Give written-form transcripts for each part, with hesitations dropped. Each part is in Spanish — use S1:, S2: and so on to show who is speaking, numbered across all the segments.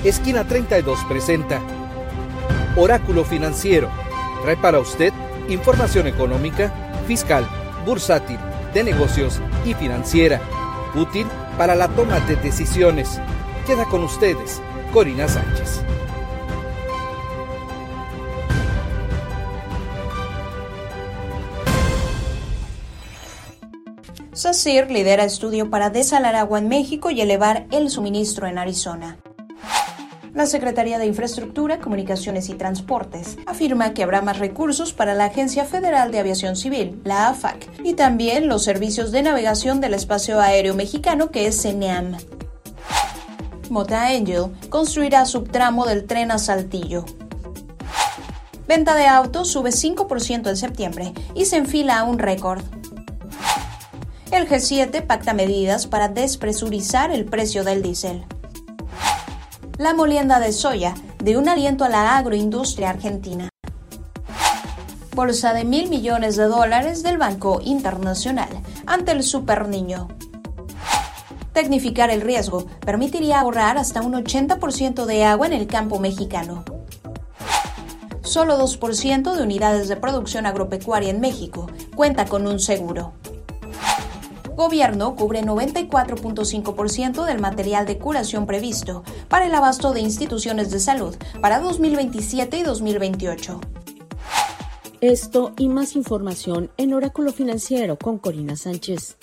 S1: Esquina 32 presenta Oráculo Financiero. Trae para usted información económica, fiscal, bursátil, de negocios y financiera, útil para la toma de decisiones. Queda con ustedes, Corina Sánchez.
S2: SACIR lidera estudio para desalar agua en México y elevar el suministro en Arizona. La Secretaría de Infraestructura, Comunicaciones y Transportes afirma que habrá más recursos para la Agencia Federal de Aviación Civil, la AFAC, y también los servicios de navegación del espacio aéreo mexicano, que es CENEAM. Mota Angel construirá subtramo del tren a Saltillo. Venta de autos sube 5% en septiembre y se enfila a un récord. El G7 pacta medidas para despresurizar el precio del diésel. La molienda de soya de un aliento a la agroindustria argentina. Bolsa de $1,000 millones del Banco Internacional ante el Superniño. Tecnificar el riesgo permitiría ahorrar hasta un 80% de agua en el campo mexicano. Solo 2% de unidades de producción agropecuaria en México cuenta con un seguro. Gobierno cubre 94.5% del material de curación previsto para el abasto de instituciones de salud para 2027 y 2028.
S3: Esto y más información en Oráculo Financiero con Corina Sánchez.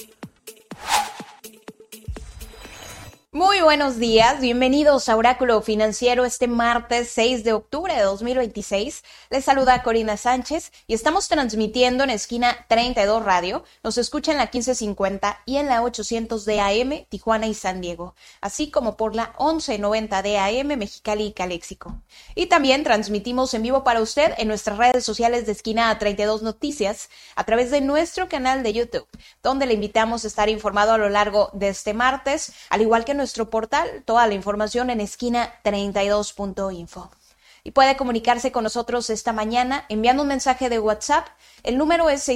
S2: Muy buenos días, bienvenidos a Oráculo Financiero este martes 6 de octubre de 2026. Les saluda Corina Sánchez y estamos transmitiendo en Esquina 32 Radio. Nos escucha en la 1550 y en la 800 de AM Tijuana y San Diego, así como por la 1190 de AM Mexicali y Caléxico. Y también transmitimos en vivo para usted en nuestras redes sociales de Esquina 32 Noticias a través de nuestro canal de YouTube, donde le invitamos a estar informado a lo largo de este martes, al igual que nuestro portal, toda la información en esquina32.info. Y puede comunicarse con nosotros esta mañana enviando un mensaje de WhatsApp. El número es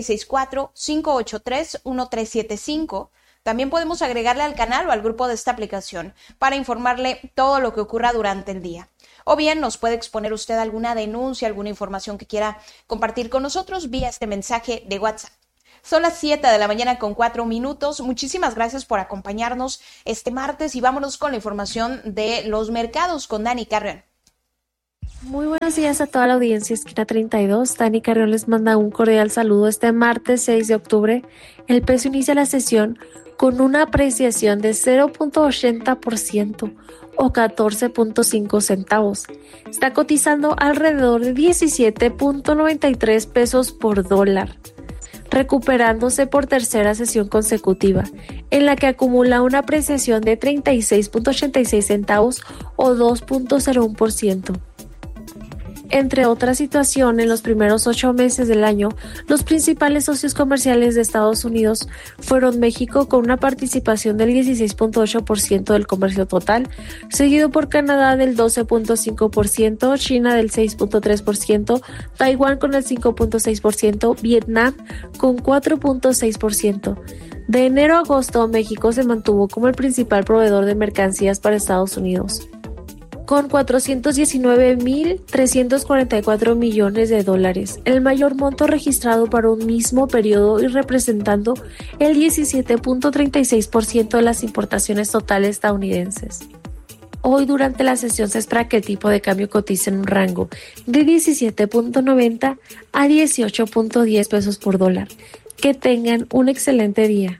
S2: 664-583-1375. También podemos agregarle al canal o al grupo de esta aplicación para informarle todo lo que ocurra durante el día. O bien nos puede exponer usted alguna denuncia, alguna información que quiera compartir con nosotros vía este mensaje de WhatsApp. Son las 7 de la mañana con 4 minutos. Muchísimas gracias por acompañarnos este martes y vámonos con la información de los mercados con Dani Carrión.
S4: Muy buenos días a toda la audiencia Esquina 32. Dani Carrión les manda un cordial saludo este martes 6 de octubre. El peso inicia la sesión con una apreciación de 0.80% o 14.5 centavos. Está cotizando alrededor de 17.93 pesos por dólar, recuperándose por tercera sesión consecutiva, en la que acumula una apreciación de 36.86 centavos o 2.01%. Entre otras situaciones, en los primeros 8 meses del año, los principales socios comerciales de Estados Unidos fueron México con una participación del 16.8% del comercio total, seguido por Canadá del 12.5%, China del 6.3%, Taiwán con el 5.6%, Vietnam con 4.6%. De enero a agosto, México se mantuvo como el principal proveedor de mercancías para Estados Unidos, con $419.344 millones, el mayor monto registrado para un mismo periodo y representando el 17.36% de las importaciones totales estadounidenses. Hoy durante la sesión se espera que el tipo de cambio cotice en un rango de 17.90 a 18.10 pesos por dólar. Que tengan un excelente día.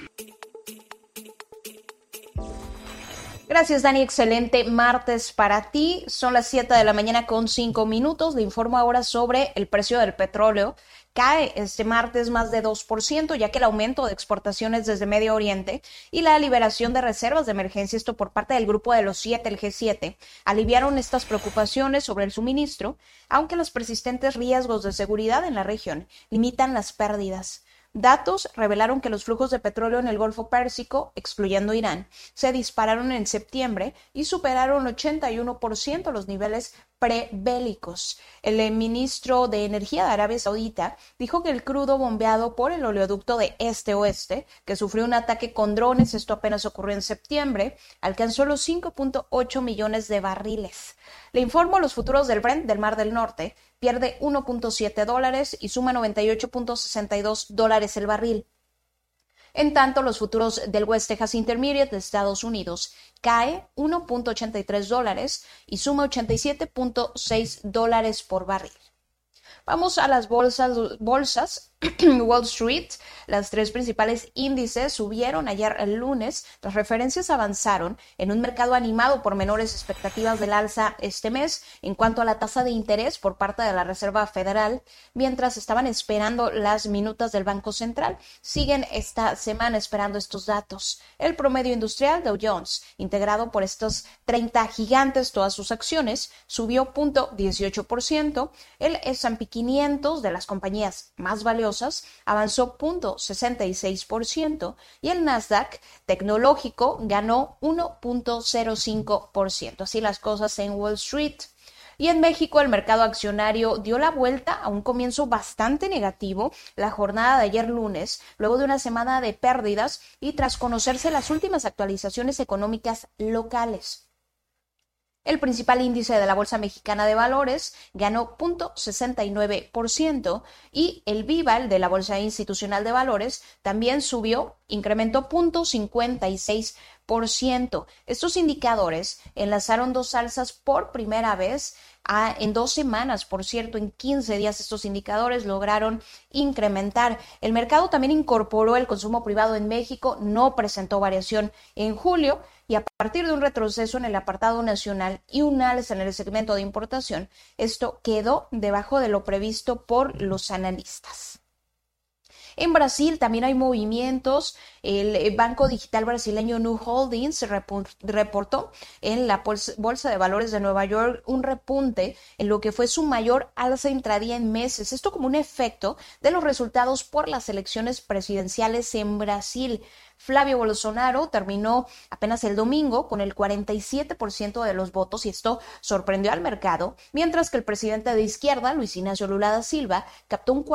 S2: Gracias, Dani. Excelente martes para ti. Son las 7 de la mañana con 5 minutos. Le informo ahora sobre el precio del petróleo. Cae este martes más de 2%, ya que el aumento de exportaciones desde Medio Oriente y la liberación de reservas de emergencia, esto por parte del grupo de los 7, el G7, aliviaron estas preocupaciones sobre el suministro, aunque los persistentes riesgos de seguridad en la región limitan las pérdidas. Datos revelaron que los flujos de petróleo en el Golfo Pérsico, excluyendo Irán, se dispararon en septiembre y superaron 81% los niveles prebélicos. El ministro de Energía de Arabia Saudita dijo que el crudo bombeado por el oleoducto de este-oeste, que sufrió un ataque con drones, esto apenas ocurrió en septiembre, alcanzó los 5.8 millones de barriles. Le informo, los futuros del Brent del Mar del Norte pierde $1.7 y suma $98.62 el barril. En tanto, los futuros del West Texas Intermediate de Estados Unidos cae $1.83 y suma $87.6 por barril. Vamos a las bolsas. Wall Street, las tres principales índices subieron ayer el lunes. Las referencias avanzaron en un mercado animado por menores expectativas del alza este mes en cuanto a la tasa de interés por parte de la Reserva Federal, mientras estaban esperando las minutas del Banco Central. Siguen esta semana esperando estos datos. El promedio industrial Dow Jones, integrado por estos 30 gigantes, todas sus acciones, subió 0.18%. El S&P 500 de las compañías más valiosas avanzó 0.66% y el Nasdaq tecnológico ganó 1.05%. Así las cosas en Wall Street. Y en México el mercado accionario dio la vuelta a un comienzo bastante negativo la jornada de ayer lunes, luego de una semana de pérdidas y tras conocerse las últimas actualizaciones económicas locales. El principal índice de la Bolsa Mexicana de Valores ganó 0.69% y el VIVAL de la Bolsa Institucional de Valores también subió, incrementó 0.56%. Estos indicadores enlazaron dos alzas por primera vez en 2 semanas. Por cierto, en 15 días estos indicadores lograron incrementar. El mercado también incorporó el consumo privado en México, no presentó variación en julio y a partir de un retroceso en el apartado nacional y un alza en el segmento de importación, esto quedó debajo de lo previsto por los analistas. En Brasil también hay movimientos. El banco digital brasileño Nu Holdings reportó en la Bolsa de Valores de Nueva York un repunte en lo que fue su mayor alza intradía en meses. Esto como un efecto de los resultados por las elecciones presidenciales en Brasil. Flavio Bolsonaro terminó apenas el domingo con el 47% de los votos y esto sorprendió al mercado, mientras que el presidente de izquierda, Luis Ignacio Lula da Silva, captó un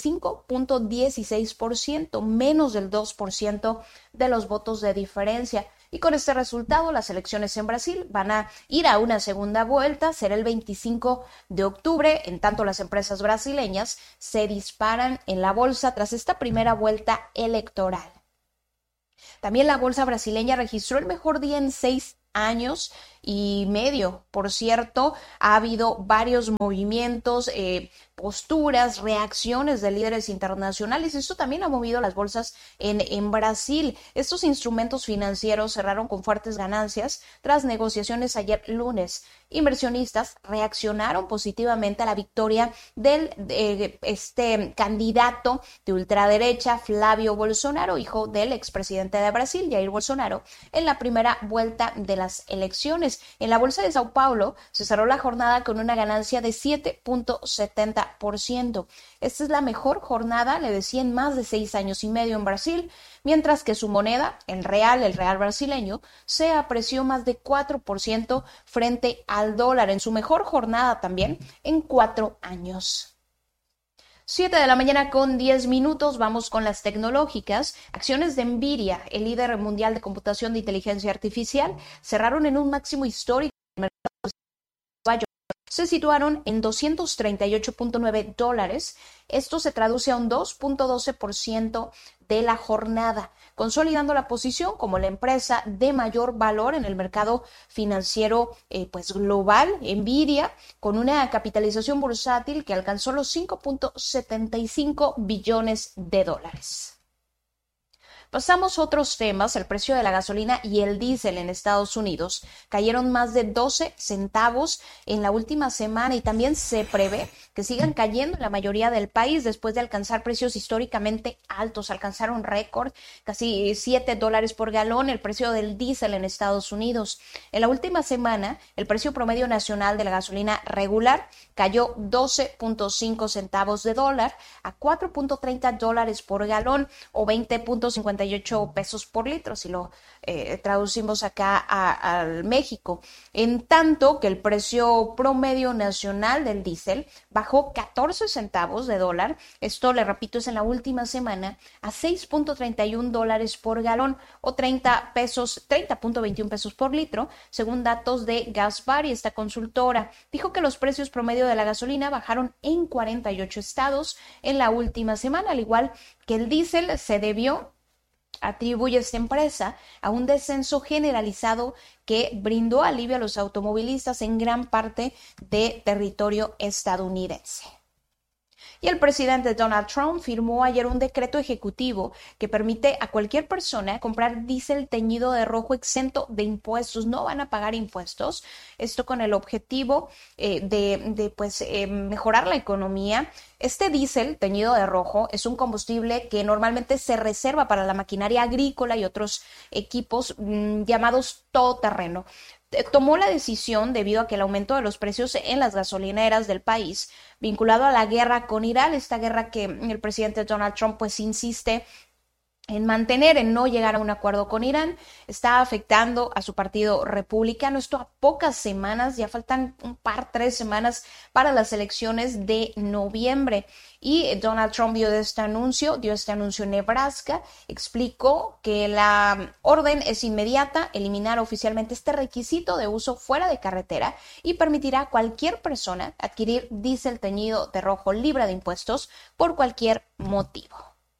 S2: 45.16%, menos del 2% de los votos de diferencia. Y con este resultado, las elecciones en Brasil van a ir a una segunda vuelta, será el 25 de octubre. En tanto, las empresas brasileñas se disparan en la bolsa tras esta primera vuelta electoral. También la bolsa brasileña registró el mejor día en 6 años y medio. Por cierto, ha habido varios movimientos, posturas, reacciones de líderes internacionales. Esto también ha movido las bolsas en Brasil. Estos instrumentos financieros cerraron con fuertes ganancias tras negociaciones ayer lunes. Inversionistas reaccionaron positivamente a la victoria del candidato de ultraderecha, Flavio Bolsonaro, hijo del expresidente de Brasil, Jair Bolsonaro, en la primera vuelta de las elecciones. En la bolsa de Sao Paulo se cerró la jornada con una ganancia de 7.70%. Esta es la mejor jornada, le decía, en más de 6 años y medio en Brasil, mientras que su moneda, el real brasileño, se apreció más de 4% frente al dólar, en su mejor jornada también en 4 años. 7 de la mañana con 10 minutos, vamos con las tecnológicas. Acciones de Nvidia, el líder mundial de computación de inteligencia artificial, cerraron en un máximo histórico. Se situaron en $238.9. Esto se traduce a un 2.12% de la jornada, consolidando la posición como la empresa de mayor valor en el mercado financiero global. Nvidia, con una capitalización bursátil que alcanzó los $5.75 billones. Pasamos a otros temas. El precio de la gasolina y el diésel en Estados Unidos cayeron más de 12 centavos en la última semana y también se prevé que sigan cayendo en la mayoría del país después de alcanzar precios históricamente altos. Alcanzaron récord, casi $7 por galón, el precio del diésel en Estados Unidos. En la última semana, el precio promedio nacional de la gasolina regular cayó 12.5 centavos de dólar a $4.30 por galón o 20.55 58 pesos por litro, si lo traducimos acá al México. En tanto que el precio promedio nacional del diésel bajó 14 centavos de dólar. Esto, le repito, es en la última semana, a $6.31 por galón o 30.21 pesos por litro, según datos de Gasbar. Y esta consultora dijo que los precios promedio de la gasolina bajaron en 48 estados en la última semana, al igual que el diésel. Se atribuye esta empresa a un descenso generalizado que brindó alivio a los automovilistas en gran parte de territorio estadounidense. Y el presidente Donald Trump firmó ayer un decreto ejecutivo que permite a cualquier persona comprar diésel teñido de rojo exento de impuestos. No van a pagar impuestos. Esto con el objetivo de mejorar la economía. Este diésel teñido de rojo es un combustible que normalmente se reserva para la maquinaria agrícola y otros equipos llamados todoterreno. Tomó la decisión debido a que el aumento de los precios en las gasolineras del país, vinculado a la guerra con Irán, esta guerra que el presidente Donald Trump pues insiste en mantener, en no llegar a un acuerdo con Irán, está afectando a su partido republicano. Esto a pocas semanas, ya faltan 3 semanas para las elecciones de noviembre. Y Donald Trump dio este anuncio en Nebraska, explicó que la orden es inmediata, eliminar oficialmente este requisito de uso fuera de carretera y permitirá a cualquier persona adquirir diésel teñido de rojo libre de impuestos por cualquier motivo.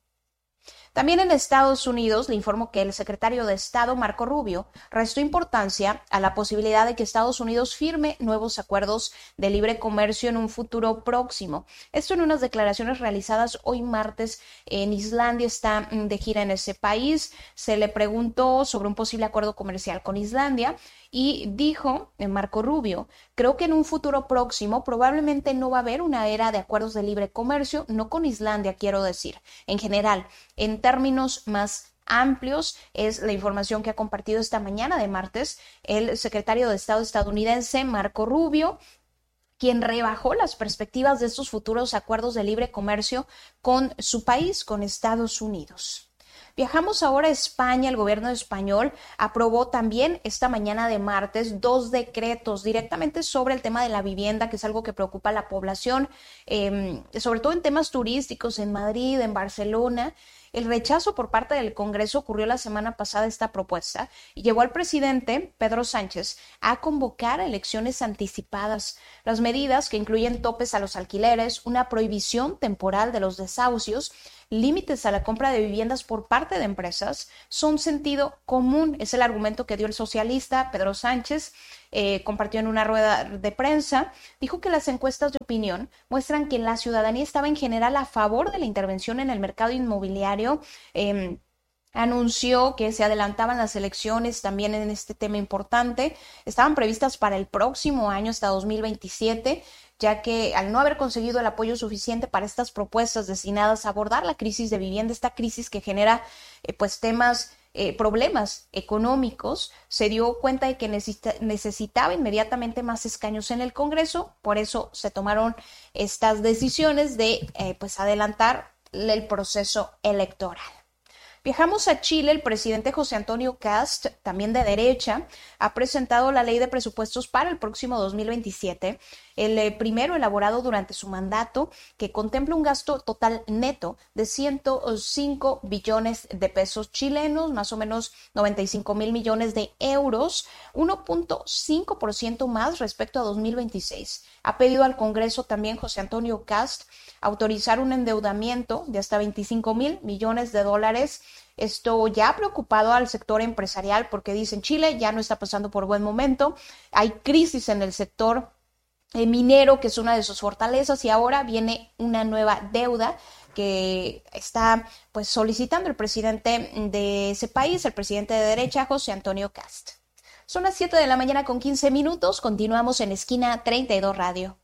S2: También en Estados Unidos, le informo que el secretario de Estado, Marco Rubio, restó importancia a la posibilidad de que Estados Unidos firme nuevos acuerdos de libre comercio en un futuro próximo. Esto en unas declaraciones realizadas hoy martes en Islandia. Está de gira en ese país. Se le preguntó sobre un posible acuerdo comercial con Islandia y dijo Marco Rubio: creo que en un futuro próximo probablemente no va a haber una era de acuerdos de libre comercio, no con Islandia, quiero decir, en general, en términos más amplios. Es la información que ha compartido esta mañana de martes el secretario de Estado estadounidense, Marco Rubio, quien rebajó las perspectivas de estos futuros acuerdos de libre comercio con su país, con Estados Unidos. Viajamos ahora a España. El gobierno español aprobó también esta mañana de martes 2 decretos directamente sobre el tema de la vivienda, que es algo que preocupa a la población, sobre todo en temas turísticos en Madrid, en Barcelona. El rechazo por parte del Congreso ocurrió la semana pasada esta propuesta y llevó al presidente Pedro Sánchez a convocar elecciones anticipadas. Las medidas, que incluyen topes a los alquileres, una prohibición temporal de los desahucios, límites a la compra de viviendas por parte de empresas, son sentido común. Es el argumento que dio el socialista Pedro Sánchez. Compartió en una rueda de prensa, dijo que las encuestas de opinión muestran que la ciudadanía estaba en general a favor de la intervención en el mercado inmobiliario. Anunció que se adelantaban las elecciones también en este tema importante. Estaban previstas para el próximo año, hasta 2027, ya que al no haber conseguido el apoyo suficiente para estas propuestas destinadas a abordar la crisis de vivienda, esta crisis que genera problemas económicos, se dio cuenta de que necesitaba inmediatamente más escaños en el Congreso. Por eso se tomaron estas decisiones de adelantar el proceso electoral. Viajamos a Chile. El presidente José Antonio Kast, también de derecha, ha presentado la ley de presupuestos para el próximo 2027, el primero elaborado durante su mandato, que contempla un gasto total neto de 105 billones de pesos chilenos, más o menos 95,000 millones de euros, 1.5% más respecto a 2026. Ha pedido al Congreso también José Antonio Kast autorizar un endeudamiento de hasta 25,000 millones de dólares. Esto ya ha preocupado al sector empresarial porque dicen Chile ya no está pasando por buen momento, hay crisis en el sector minero, que es una de sus fortalezas, y ahora viene una nueva deuda que está solicitando el presidente de ese país, el presidente de derecha, José Antonio Kast. Son las 7 de la mañana con 15 minutos, continuamos en Esquina 32 Radio.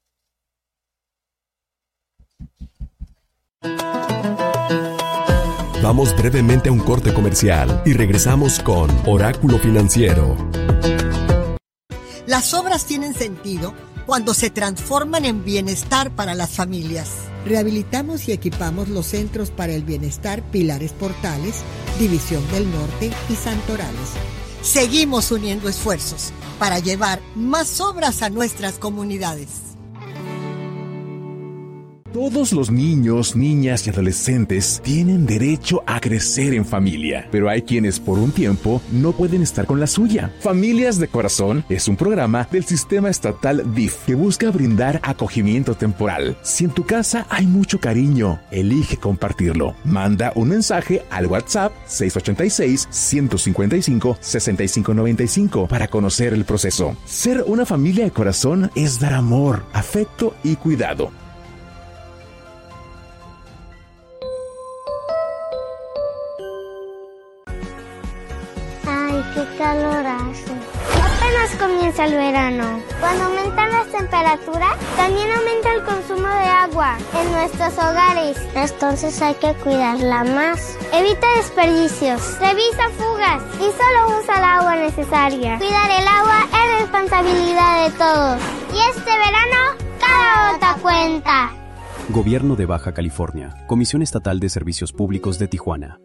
S5: Vamos brevemente a un corte comercial y regresamos con Oráculo Financiero.
S6: Las obras tienen sentido cuando se transforman en bienestar para las familias. Rehabilitamos y equipamos los centros para el bienestar Pilares Portales, División del Norte y Santorales. Seguimos uniendo esfuerzos para llevar más obras a nuestras comunidades.
S5: Todos los niños, niñas y adolescentes tienen derecho a crecer en familia, pero hay quienes por un tiempo no pueden estar con la suya. Familias de Corazón es un programa del sistema estatal DIF que busca brindar acogimiento temporal. Si en tu casa hay mucho cariño, elige compartirlo. Manda un mensaje al WhatsApp 686-155-6595 para conocer el proceso. Ser una familia de corazón es dar amor, afecto y cuidado.
S7: ¡Qué calorazo! Apenas comienza el verano. Cuando aumentan las temperaturas, también aumenta el consumo de agua en nuestros hogares. Entonces hay que cuidarla más. Evita desperdicios, revisa fugas y solo usa el agua necesaria. Cuidar el agua es responsabilidad de todos. Y este verano, cada gota cuenta.
S8: Gobierno de Baja California. Comisión Estatal de Servicios Públicos de Tijuana.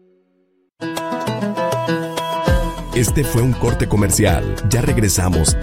S5: Este fue un corte comercial. Ya regresamos.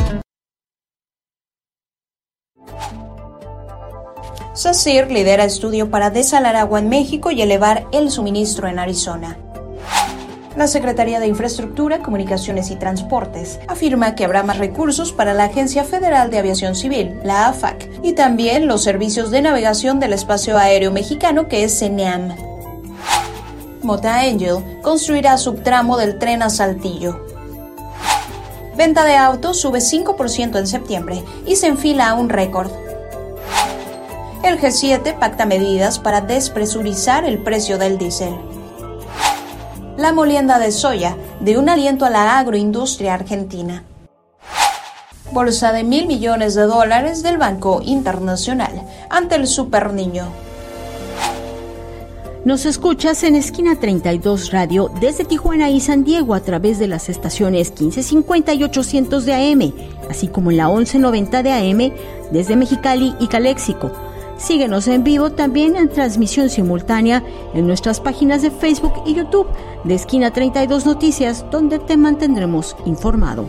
S2: SACIR lidera estudio para desalar agua en México y elevar el suministro en Arizona. La Secretaría de Infraestructura, Comunicaciones y Transportes afirma que habrá más recursos para la Agencia Federal de Aviación Civil, la AFAC, y también los servicios de navegación del espacio aéreo mexicano, que es CENEAM. Mota Angel construirá subtramo del tren a Saltillo. Venta de autos sube 5% en septiembre y se enfila a un récord. El G7 pacta medidas para despresurizar el precio del diésel. La molienda de soya de un aliento a la agroindustria argentina. Bolsa de $1,000 millones del Banco Internacional ante el Super Niño.
S3: Nos escuchas en Esquina 32 Radio desde Tijuana y San Diego a través de las estaciones 1550 y 800 de AM, así como en la 1190 de AM desde Mexicali y Caléxico. Síguenos en vivo también en transmisión simultánea en nuestras páginas de Facebook y YouTube de Esquina 32 Noticias, donde te mantendremos informado.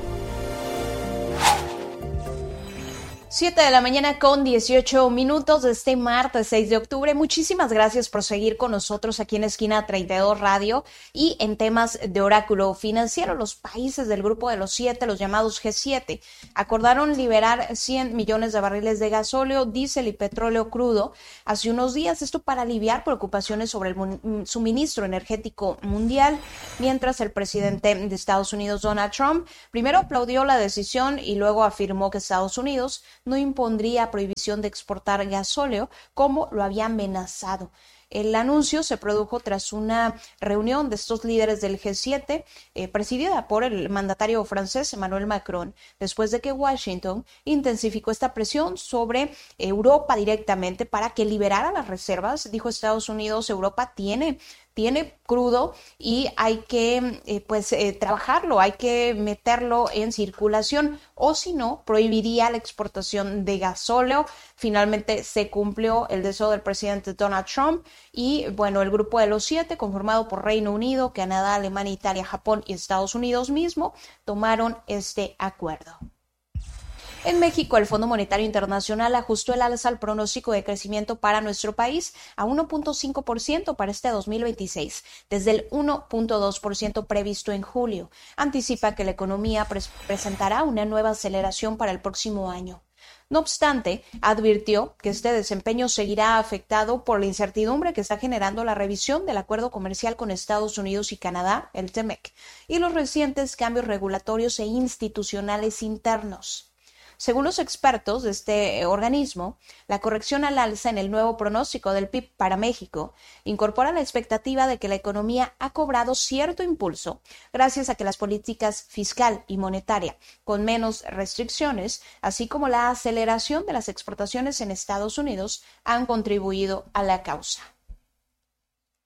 S2: 7 de la mañana con 18 minutos de este martes 6 de octubre. Muchísimas gracias por seguir con nosotros aquí en Esquina 32 Radio y en temas de oráculo financiero. Los países del grupo de los 7, los llamados G7, acordaron liberar 100 millones de barriles de gasóleo, diésel y petróleo crudo hace unos días. Esto para aliviar preocupaciones sobre el suministro energético mundial, mientras el presidente de Estados Unidos, Donald Trump, primero aplaudió la decisión y luego afirmó que Estados Unidos no impondría prohibición de exportar gasóleo como lo había amenazado. El anuncio se produjo tras una reunión de estos líderes del G7, presidida por el mandatario francés Emmanuel Macron, después de que Washington intensificó esta presión sobre Europa directamente para que liberara las reservas. Dijo Estados Unidos, Europa tiene crudo y hay que trabajarlo, hay que meterlo en circulación, o si no, prohibiría la exportación de gasóleo. Finalmente se cumplió el deseo del presidente Donald Trump y bueno, el grupo de los 7, conformado por Reino Unido, Canadá, Alemania, Italia, Japón y Estados Unidos mismo, tomaron este acuerdo. En México, el Fondo Monetario Internacional ajustó el alza al pronóstico de crecimiento para nuestro país a 1.5% para este 2026, desde el 1.2% previsto en julio. Anticipa que la economía presentará una nueva aceleración para el próximo año. No obstante, advirtió que este desempeño seguirá afectado por la incertidumbre que está generando la revisión del acuerdo comercial con Estados Unidos y Canadá, el TEMEC, y los recientes cambios regulatorios e institucionales internos. Según los expertos de este organismo, la corrección al alza en el nuevo pronóstico del PIB para México incorpora la expectativa de que la economía ha cobrado cierto impulso gracias a que las políticas fiscal y monetaria con menos restricciones, así como la aceleración de las exportaciones en Estados Unidos, han contribuido a la causa.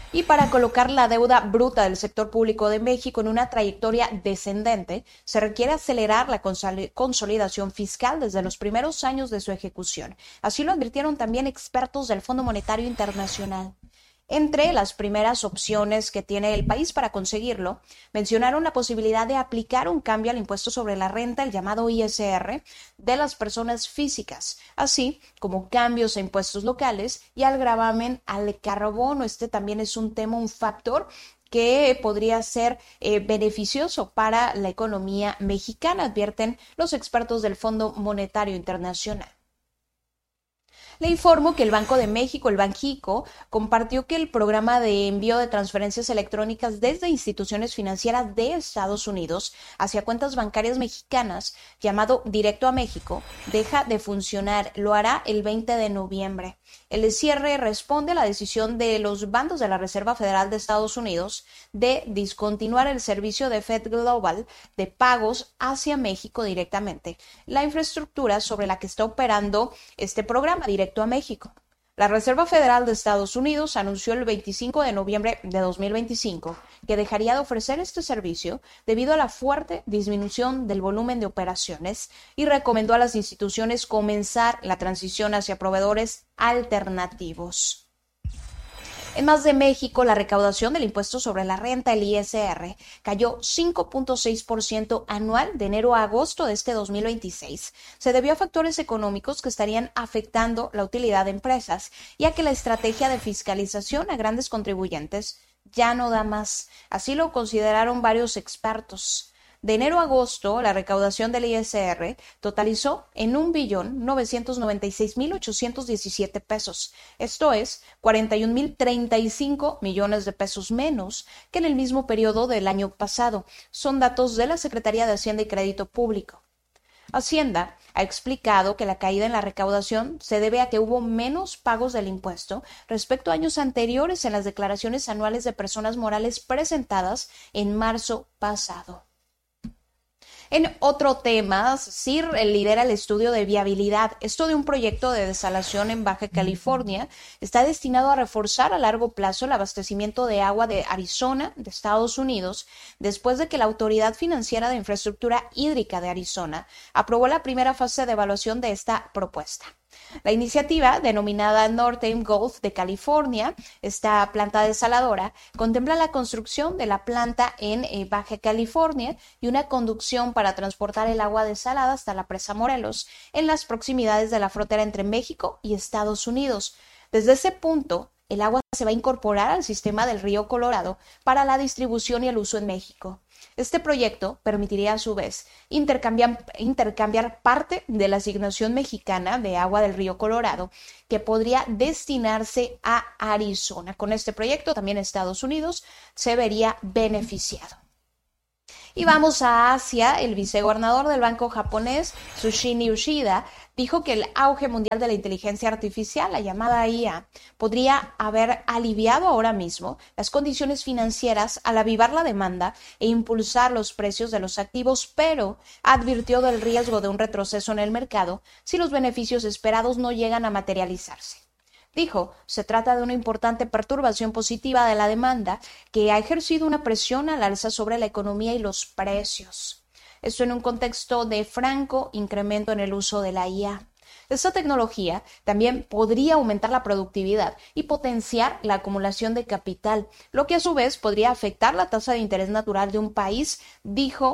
S2: Y para colocar la deuda bruta del sector público de México en una trayectoria descendente, se requiere acelerar la consolidación fiscal desde los primeros años de su ejecución. Así lo advirtieron también expertos del Fondo Monetario Internacional. Entre las primeras opciones que tiene el país para conseguirlo, mencionaron la posibilidad de aplicar un cambio al impuesto sobre la renta, el llamado ISR, de las personas físicas, así como cambios a impuestos locales y al gravamen al carbono. Este también es un tema, un factor que podría ser beneficioso para la economía mexicana, advierten los expertos del Fondo Monetario Internacional. Le informo que el Banco de México, el Banjico, compartió que el programa de envío de transferencias electrónicas desde instituciones financieras de Estados Unidos hacia cuentas bancarias mexicanas, llamado Directo a México, deja de funcionar. Lo hará el 20 de noviembre. El cierre responde a la decisión de los bandos de la Reserva Federal de Estados Unidos de discontinuar el servicio de Fed Global de pagos hacia México directamente, la infraestructura sobre la que está operando este programa Directo a México. La Reserva Federal de Estados Unidos anunció el 25 de noviembre de 2025 que dejaría de ofrecer este servicio debido a la fuerte disminución del volumen de operaciones y recomendó a las instituciones comenzar la transición hacia proveedores alternativos. En más de México, la recaudación del impuesto sobre la renta, el ISR, cayó 5.6% anual de enero a agosto de este 2026. Se debió a factores económicos que estarían afectando la utilidad de empresas y a que la estrategia de fiscalización a grandes contribuyentes ya no da más. Así lo consideraron varios expertos. De enero a agosto, la recaudación del ISR totalizó en 1.996.817 pesos. Esto es 41.035 millones de pesos menos que en el mismo periodo del año pasado. Son datos de la Secretaría de Hacienda y Crédito Público. Hacienda ha explicado que la caída en la recaudación se debe a que hubo menos pagos del impuesto respecto a años anteriores en las declaraciones anuales de personas morales presentadas en marzo pasado. En otro tema, CIR lidera el estudio de viabilidad. Esto de un proyecto de desalación en Baja California está destinado a reforzar a largo plazo el abastecimiento de agua de Arizona, de Estados Unidos, después de que la Autoridad Financiera de Infraestructura Hídrica de Arizona aprobó la primera fase de evaluación de esta propuesta. La iniciativa, denominada Northern Gulf de California, esta planta desaladora, contempla la construcción de la planta en Baja California y una conducción para transportar el agua desalada hasta la presa Morelos, en las proximidades de la frontera entre México y Estados Unidos. Desde ese punto, el agua se va a incorporar al sistema del río Colorado para la distribución y el uso en México. Este proyecto permitiría a su vez intercambiar parte de la asignación mexicana de agua del río Colorado que podría destinarse a Arizona. Con este proyecto también Estados Unidos se vería beneficiado. Y vamos a Asia. El vicegobernador del banco japonés, Tsushima Yoshida, dijo que el auge mundial de la inteligencia artificial, la llamada IA, podría haber aliviado ahora mismo las condiciones financieras al avivar la demanda e impulsar los precios de los activos, pero advirtió del riesgo de un retroceso en el mercado si los beneficios esperados no llegan a materializarse. Dijo, se trata de una importante perturbación positiva de la demanda que ha ejercido una presión al alza sobre la economía y los precios. Esto en un contexto de franco incremento en el uso de la IA. Esta tecnología también podría aumentar la productividad y potenciar la acumulación de capital, lo que a su vez podría afectar la tasa de interés natural de un país, dijo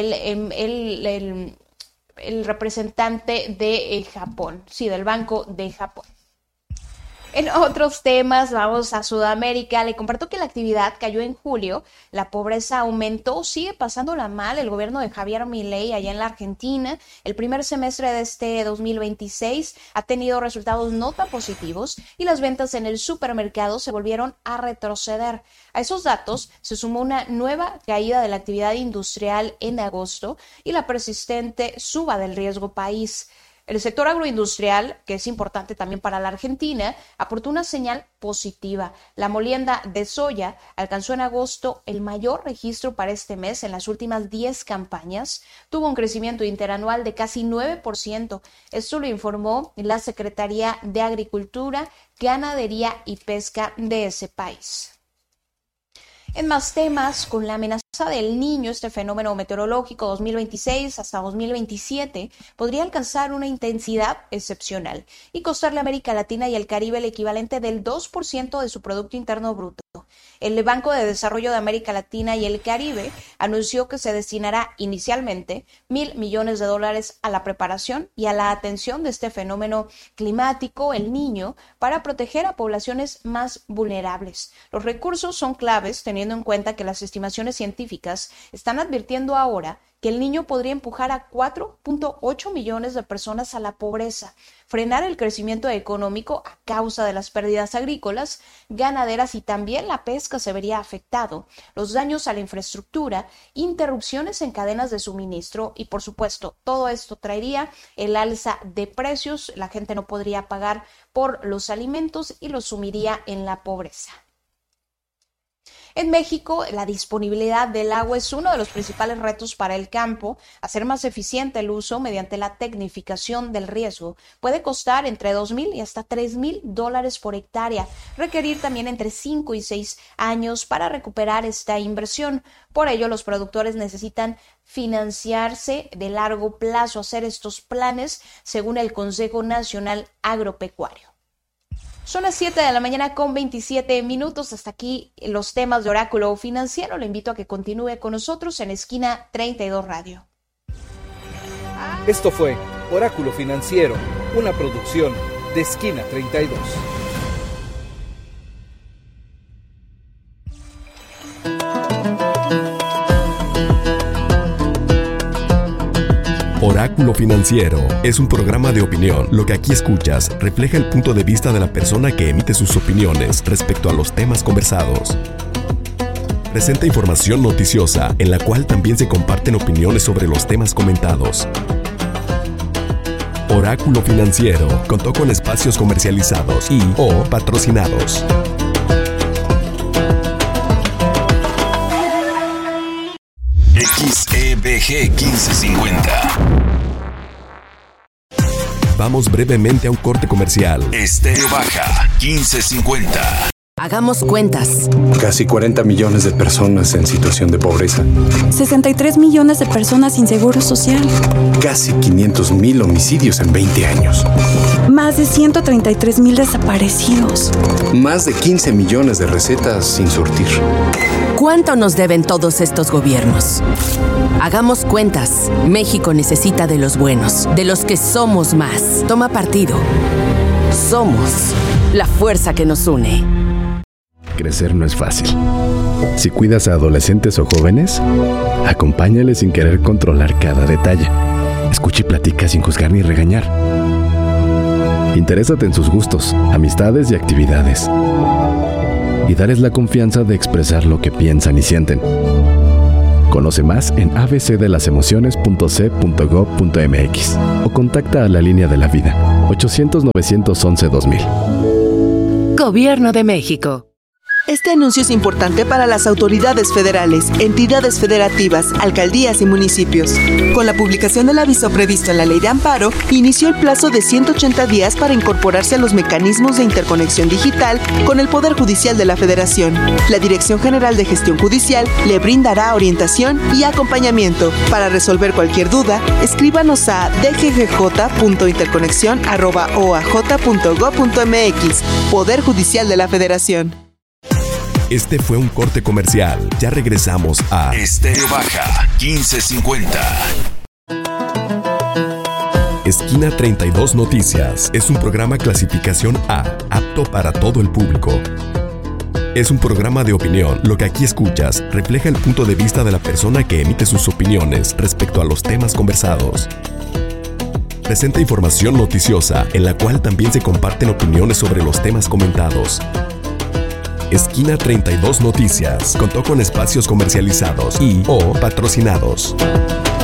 S2: el representante de Japón, del Banco de Japón. En otros temas, vamos a Sudamérica. Le comparto que la actividad cayó en julio, la pobreza aumentó, sigue pasándola mal el gobierno de Javier Milei allá en la Argentina. El primer semestre de este 2026 ha tenido resultados no tan positivos y las ventas en el supermercado se volvieron a retroceder. A esos datos se sumó una nueva caída de la actividad industrial en agosto y la persistente suba del riesgo país. El sector agroindustrial, que es importante también para la Argentina, aportó una señal positiva. La molienda de soya alcanzó en agosto el mayor registro para este mes en las últimas 10 campañas. Tuvo un crecimiento interanual de casi 9%. Esto lo informó la Secretaría de Agricultura, Ganadería y Pesca de ese país. En más temas, con la amenaza del Niño, este fenómeno meteorológico 2026 hasta 2027 podría alcanzar una intensidad excepcional y costarle a América Latina y el Caribe el equivalente del 2% de su Producto Interno Bruto. El Banco de Desarrollo de América Latina y el Caribe anunció que se destinará inicialmente $1,000 millones a la preparación y a la atención de este fenómeno climático, el Niño, para proteger a poblaciones más vulnerables. Los recursos son claves teniendo en cuenta que las estimaciones científicas están advirtiendo ahora que el Niño podría empujar a 4.8 millones de personas a la pobreza, frenar el crecimiento económico a causa de las pérdidas agrícolas, ganaderas y también la pesca se vería afectado, los daños a la infraestructura, interrupciones en cadenas de suministro y, por supuesto, todo esto traería el alza de precios, la gente no podría pagar por los alimentos y los sumiría en la pobreza. En México, la disponibilidad del agua es uno de los principales retos para el campo. Hacer más eficiente el uso mediante la tecnificación del riesgo puede costar entre $2,000 y hasta $3,000 por hectárea, requerir también entre 5 y 6 años para recuperar esta inversión. Por ello, los productores necesitan financiarse de largo plazo, hacer estos planes según el Consejo Nacional Agropecuario. Son las 7 de la mañana con 27 minutos. Hasta aquí los temas de Oráculo Financiero. Le invito a que continúe con nosotros en Esquina 32 Radio.
S1: Esto fue Oráculo Financiero, una producción de Esquina 32.
S9: Oráculo Financiero es un programa de opinión. Lo que aquí escuchas refleja el punto de vista de la persona que emite sus opiniones respecto a los temas conversados. Presenta información noticiosa en la cual también se comparten opiniones sobre los temas comentados. Oráculo Financiero contó con espacios comercializados y/o patrocinados.
S10: XEBG 1550.
S9: Vamos brevemente a un corte comercial.
S10: Estéreo Baja 1550.
S11: Hagamos cuentas.
S12: Casi 40 millones de personas en situación de pobreza.
S13: 63 millones de personas sin seguro social.
S12: Casi 500,000 homicidios en 20 años.
S13: Más de 133,000 desaparecidos.
S12: Más de 15 millones de recetas sin surtir.
S11: ¿Cuánto nos deben todos estos gobiernos? Hagamos cuentas. México necesita de los buenos, de los que somos más. Toma partido. Somos la fuerza que nos une.
S14: Crecer no es fácil. Si cuidas a adolescentes o jóvenes, acompáñales sin querer controlar cada detalle. Escucha y platica sin juzgar ni regañar. Interésate en sus gustos, amistades y actividades. Y darles la confianza de expresar lo que piensan y sienten. Conoce más en abcdelasemociones.c.gov.mx o contacta a la línea de la vida 800-911-2000.
S11: Gobierno de México.
S15: Este anuncio es importante para las autoridades federales, entidades federativas, alcaldías y municipios. Con la publicación del aviso previsto en la Ley de Amparo, inició el plazo de 180 días para incorporarse a los mecanismos de interconexión digital con el Poder Judicial de la Federación. La Dirección General de Gestión Judicial le brindará orientación y acompañamiento. Para resolver cualquier duda, escríbanos a dggj.interconexión@oaj.gov.mx. Poder Judicial de la Federación.
S9: Este fue un corte comercial. Ya regresamos a
S10: Estéreo Baja 1550.
S9: Esquina 32 Noticias es un programa clasificación A, apto para todo el público. Es un programa de opinión. Lo que aquí escuchas refleja el punto de vista de la persona que emite sus opiniones respecto a los temas conversados. Presenta información noticiosa en la cual también se comparten opiniones sobre los temas comentados. Esquina 32 Noticias contó con espacios comercializados y/o patrocinados.